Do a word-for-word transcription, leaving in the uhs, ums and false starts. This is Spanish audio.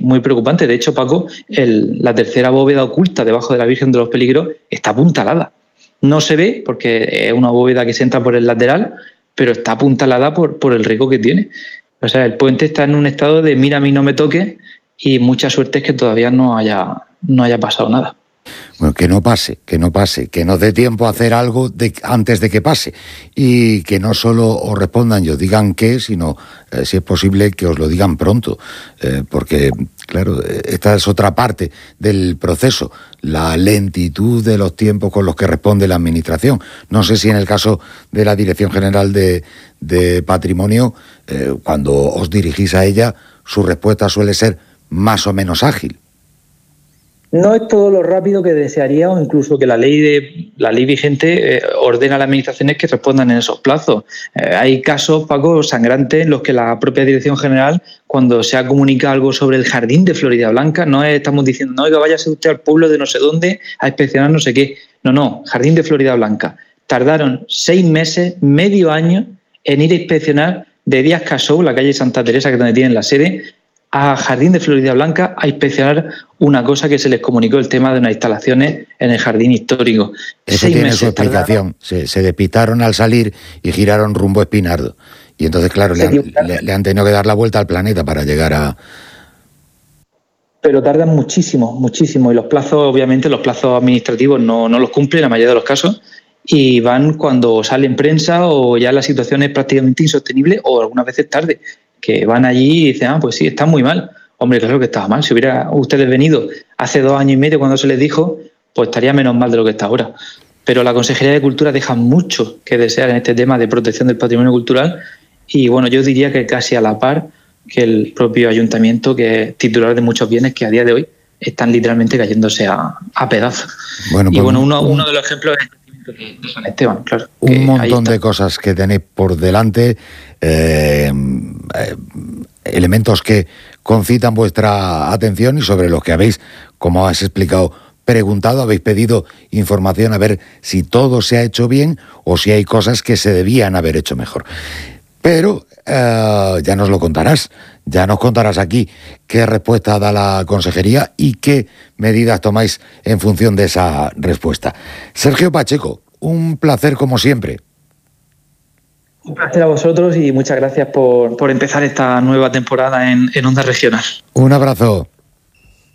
muy preocupante. De hecho, Paco, el, la tercera bóveda oculta debajo de la Virgen de los Peligros está apuntalada. No se ve porque es una bóveda que se entra por el lateral, pero está apuntalada por, por el riesgo que tiene. O sea, el puente está en un estado de mira a mí no me toques y mucha suerte es que todavía no haya, no haya pasado nada. Bueno, que no pase, que no pase, que nos dé tiempo a hacer algo de, antes de que pase y que no solo os respondan y os digan qué, sino, eh, si es posible, que os lo digan pronto, eh, porque, claro, esta es otra parte del proceso, la lentitud de los tiempos con los que responde la Administración. No sé si en el caso de la Dirección General de, de Patrimonio, eh, cuando os dirigís a ella, su respuesta suele ser más o menos ágil. No es todo lo rápido que desearía o incluso que la ley de la ley vigente eh, ordena a las administraciones que respondan en esos plazos. Eh, hay casos, Paco, sangrantes en los que la propia Dirección General, cuando se ha comunicado algo sobre el jardín de Florida Blanca, no es, estamos diciendo, no, oiga, váyase usted al pueblo de no sé dónde a inspeccionar no sé qué. No, no, jardín de Florida Blanca. Tardaron seis meses, medio año, en ir a inspeccionar de Díaz Casou, la calle Santa Teresa, que es donde tienen la sede, a Jardín de Florida Blanca a inspeccionar una cosa que se les comunicó, el tema de unas instalaciones en el jardín histórico. Eso Seis tiene meses su explicación. Se, se despistaron al salir y giraron rumbo a Espinardo. Y entonces, claro, le han, le, le han tenido que dar la vuelta al planeta para llegar a... Pero tardan muchísimo, muchísimo. Y los plazos, obviamente, los plazos administrativos no, no los cumplen en la mayoría de los casos. Y van cuando sale en prensa o ya la situación es prácticamente insostenible o algunas veces tarde. Que van allí y dicen, ah, pues sí, está muy mal. Hombre, claro que estaba mal. Si hubiera ustedes venido hace dos años y medio cuando se les dijo, pues estaría menos mal de lo que está ahora. Pero la Consejería de Cultura deja mucho que desear en este tema de protección del patrimonio cultural y, bueno, yo diría que casi a la par que el propio ayuntamiento, que es titular de muchos bienes que a día de hoy están literalmente cayéndose a, a pedazos. Bueno, pues, y, bueno, uno, uno de los ejemplos es de San Esteban, claro. Un montón de cosas que tenéis por delante, eh, eh, elementos que concitan vuestra atención y sobre los que habéis, como has explicado, preguntado, habéis pedido información a ver si todo se ha hecho bien o si hay cosas que se debían haber hecho mejor. Pero eh, ya nos lo contarás, ya nos contarás aquí qué respuesta da la Consejería y qué medidas tomáis en función de esa respuesta. Sergio Pacheco, un placer como siempre. Un placer a vosotros y muchas gracias por, por empezar esta nueva temporada en, en Onda Regional. Un abrazo.